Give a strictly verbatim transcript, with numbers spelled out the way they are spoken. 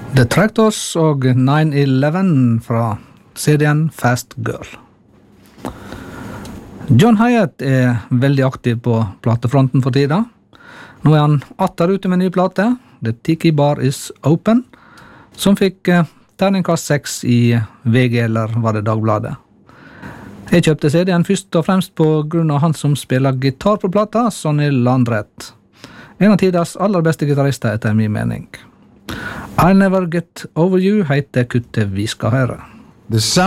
The Tractors og nine eleven fra C D-en Fast Girl. John Hiatt er veldig aktiv på platefronten for tida. Nå er han atter ute med ny plate, The Tiki Bar is Open, som fikk eh, terningkast seks i V G, eller var det Dagbladet. Jeg kjøpte C D-en først og fremst på grunn av han som spiller gitar på plata, Sonny Landreth. En av tidas aller beste gitarister etter min mening. I'll Never Get Over You heter kuttet vi skal høre. The sound